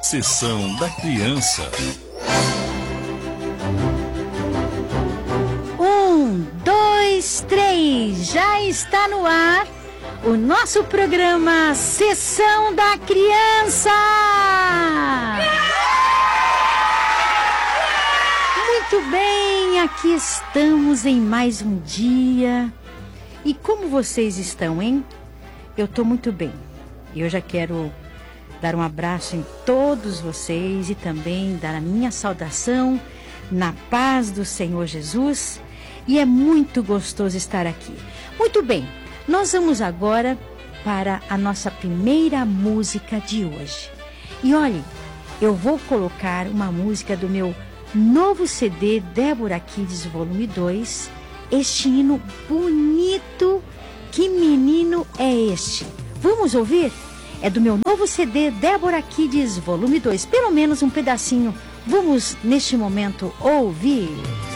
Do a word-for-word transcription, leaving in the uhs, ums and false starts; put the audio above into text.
Sessão da Criança. Um, dois, três, já está no ar o nosso programa Sessão da Criança. Muito bem, aqui estamos em mais um dia. E como vocês estão, hein? Eu estou muito bem. E eu já quero dar um abraço em todos vocês e também dar a minha saudação na paz do Senhor Jesus. E é muito gostoso estar aqui. Muito bem, nós vamos agora para a nossa primeira música de hoje. E olhem, eu vou colocar uma música do meu novo C D Débora Kids Volume dois. Este hino bonito. Que menino é este? Vamos ouvir? É do meu novo C D Débora Kids Volume dois. Pelo menos um pedacinho. Vamos neste momento ouvir.